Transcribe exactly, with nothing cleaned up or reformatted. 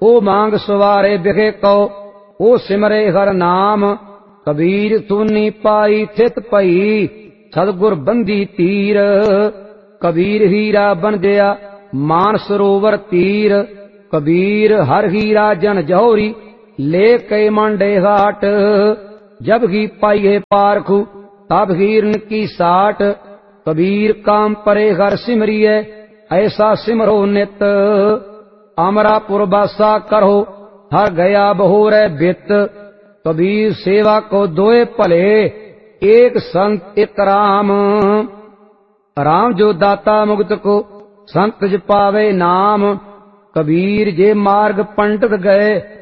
ओ मांग सवारे बिखे कहो, ओ सिमरे हर नाम। कबीर सुनी पाई थित पई, सतगुर बंदी तीर। कबीर हीरा बन गया मान सरोवर तीर। कबीर हर हीरा जन जौहरी, ले के मांडे घाट। जब ही पाइये पारखू, तब हीरन की साट। कबीर काम परे हर सिमरिए, ऐसा सिमरो नित। अमरापुर बासा करो, हर गया बहोरे बित। कबीर सेवा को दोए भले, एक संत एक राम। राम जो दाता मुक्त को, संत ज पावे नाम। कबीर जे मार्ग पंडित गए,